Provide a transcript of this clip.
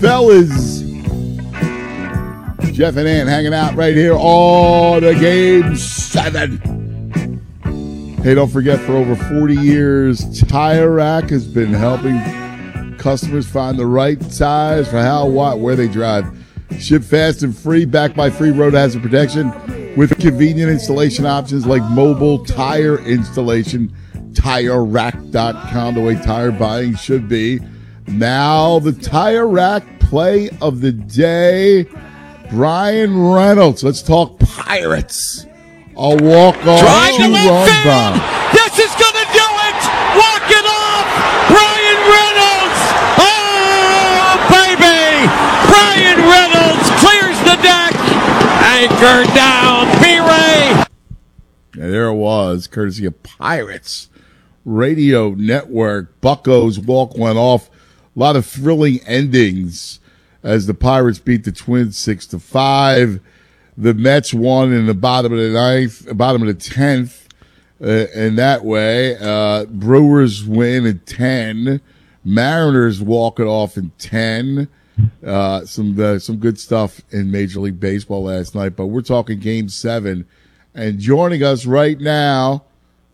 fellas. Jeff and Ann hanging out right here on the Game 7. Hey, don't forget, for over 40 years, Tire Rack has been helping customers find the right size for how, what, where they drive. Ship fast and free, backed by free road hazard protection with convenient installation options like mobile tire installation. TireRack.com, the way tire buying should be. Now, the Tire Rack play of the day. Brian Reynolds. Let's talk Pirates. A walk-off two-run bomb. This is going to do it. Walk it off. Brian Reynolds. Oh, baby. Brian Reynolds clears the deck. Anchor down. B-Ray. And there it was, courtesy of Pirates Radio Network. Bucco's walk went off. A lot of thrilling endings as the Pirates beat the Twins 6-5. The Mets won in the bottom of the ninth, bottom of the 10th, in that way. Brewers win at 10. Mariners walk it off in 10. Some good stuff in Major League Baseball last night, but we're talking Game 7. And joining us right now